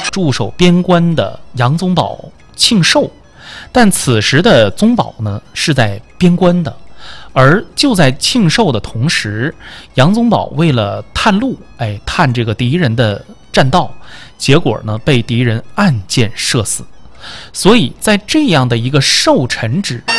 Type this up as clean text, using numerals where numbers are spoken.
驻守边关的杨宗保庆寿，但此时的宗保呢是在边关的，而就在庆寿的同时，杨宗保为了探路，探这个敌人的栈道，结果呢被敌人暗箭射死。所以在这样的一个寿辰之